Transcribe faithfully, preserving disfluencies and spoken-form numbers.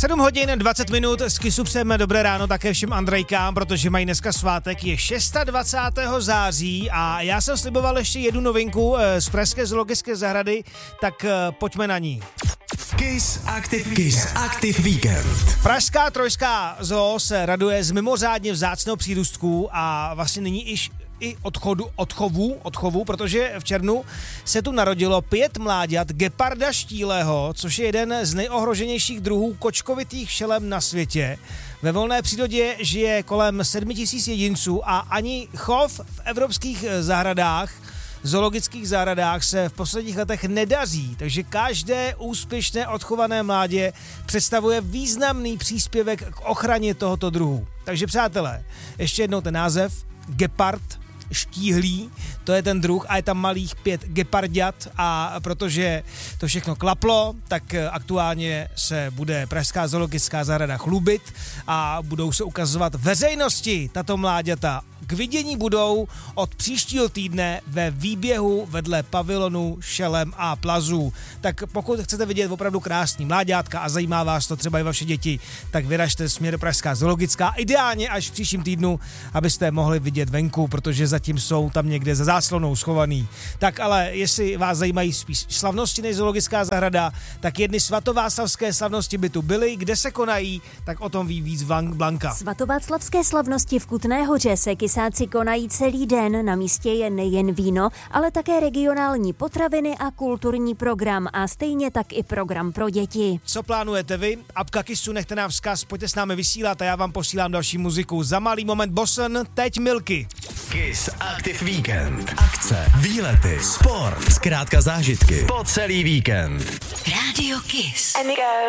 sedm hodin dvacet minut s Kisupsem. Dobré ráno také všem Andrejkám, protože mají dneska svátek. Je dvacátého šestého září a já jsem sliboval ještě jednu novinku z pražské zoologické zahrady, tak pojďme na ní. Kiss Active, Kiss Active Weekend. Pražská trojská zoo se raduje z mimořádně vzácného přírůstku a vlastně nyní iž i odchodu, odchovu, odchovu, protože v červnu se tu narodilo pět mláďat geparda štílého, což je jeden z nejohroženějších druhů kočkovitých šelem na světě. Ve volné přírodě žije kolem sedm tisíc jedinců a ani chov v evropských zahradách, zoologických zahradách se v posledních letech nedaří, takže každé úspěšné odchované mládě představuje významný příspěvek k ochraně tohoto druhu. Takže přátelé, ještě jednou ten název, gepard štíhlý, to je ten druh a je tam malých pět geparďat a protože to všechno klaplo, tak aktuálně se bude pražská zoologická zahrada chlubit a budou se ukazovat veřejnosti tato mláďata. K vidění budou od příštího týdne ve výběhu vedle pavilonu šelem a plazů. Tak pokud chcete vidět opravdu krásný mláďátka a zajímá vás to třeba i vaše děti, tak vyražte směr pražská zoologická, ideálně až v příštím týdnu, abyste mohli vidět venku, protože zatím jsou tam někde za záclonou schovaný. Tak ale jestli vás zajímají spíš slavnosti než zoologická zahrada, tak jedny svatováclavské slavnosti by tu byly, kde se konají, tak o tom ví víc Blanka. Svatováclavské slavnosti v Kutné Hoře se kysáci konají celý den, na místě je nejen víno, ale také regionální potraviny a kulturní program a stejně tak i program pro děti. Co plánujete vy? Apka Kissu, nechte nám vzkaz, pojďte s námi vysílat a já vám posílám další muziku. Za malý moment Bossen, teď Milky. Kiss Active Weekend. Akce, výlety, sport, zkrátka zážitky po celý víkend. Rádio Kiss. And it goes.